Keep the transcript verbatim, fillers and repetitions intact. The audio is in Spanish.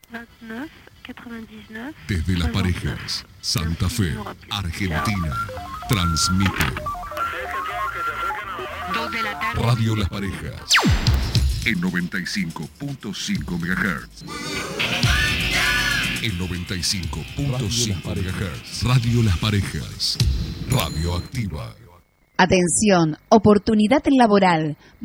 Desde Las Parejas, Santa Fe, Argentina, transmite Radio Las Parejas en noventa y cinco punto cinco megahertz. En noventa y cinco punto cinco megahertz. Radio Las Parejas, radioactiva. Atención, oportunidad laboral.